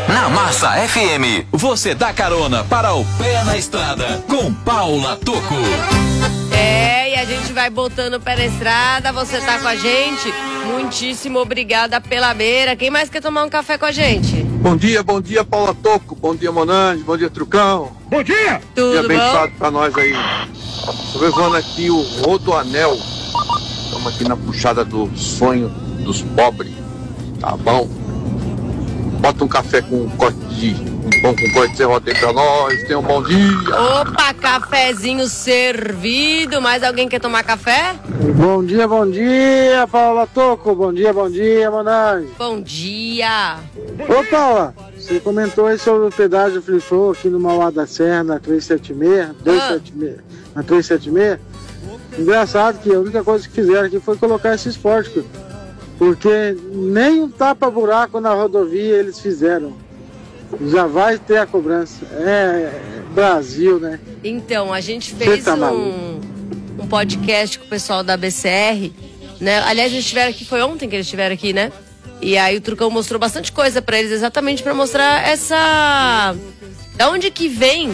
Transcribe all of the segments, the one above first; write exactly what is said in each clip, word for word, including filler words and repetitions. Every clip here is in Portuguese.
Na Massa F M, você dá carona para o pé na estrada com Paula Tocco. É, e a gente vai botando o pé na estrada, você tá com a gente. Muitíssimo obrigada pela beira. Quem mais quer tomar um café com a gente? Bom dia, bom dia, Paula Tocco. Bom dia, Monange. Bom dia, Trucão. Bom dia! Tudo dia bom? abençoado pra nós aí. Tô levando aqui o Rodoanel. Estamos aqui na puxada do sonho dos pobres. Tá bom? Bota um café com um corte de... um pão com corte de serrote aí pra nós. Tenha um bom dia. Opa, cafezinho servido. Mais alguém quer tomar café? Bom dia, bom dia, Paula Tocco. Bom dia, bom dia, Monange. Bom dia. Ô, Paula, você comentou aí sobre o pedágio Free Flow aqui no Mauá da Serra, na trezentos e setenta e seis, duzentos e setenta e seis, na trezentos e setenta e seis. Engraçado que a única coisa que fizeram aqui foi colocar esse esporte, porque nem um tapa-buraco na rodovia eles fizeram. Já vai ter a cobrança. É, é Brasil, né? Então, a gente fez tá um, um podcast com o pessoal da B C R, né? Aliás, eles estiveram aqui, foi ontem que eles estiveram aqui, né? E aí o Trucão mostrou bastante coisa pra eles, exatamente pra mostrar essa... Da onde que vem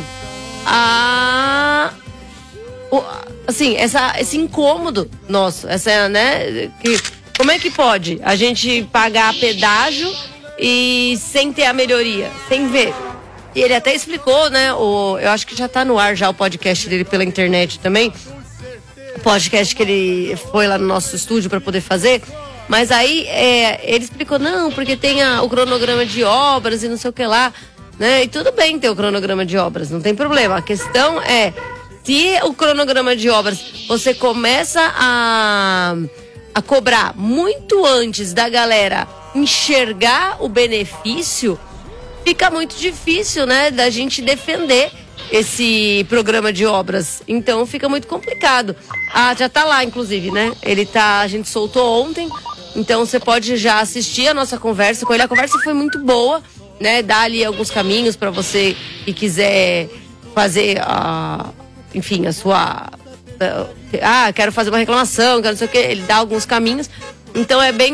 a... O, assim, essa, esse incômodo nosso, essa, né? Que, como é que pode a gente pagar pedágio e sem ter a melhoria, sem ver? E ele até explicou, né? O, eu acho que já tá no ar já o podcast dele pela internet também. O podcast que ele foi lá no nosso estúdio para poder fazer. Mas aí é, ele explicou, não, porque tem a, o cronograma de obras e não sei o que lá, né? E tudo bem ter o cronograma de obras, não tem problema. A questão é, se o cronograma de obras você começa a, a cobrar muito antes da galera enxergar o benefício, fica muito difícil, né, da gente defender esse programa de obras. Então fica muito complicado. Ah, já tá lá, inclusive, né? Ele tá, a gente soltou ontem, então você pode já assistir a nossa conversa com ele. A conversa foi muito boa, né? Dá ali alguns caminhos para você que quiser fazer a, enfim, a sua... Ah, quero fazer uma reclamação, quero não sei o que. Ele dá alguns caminhos. Então é bem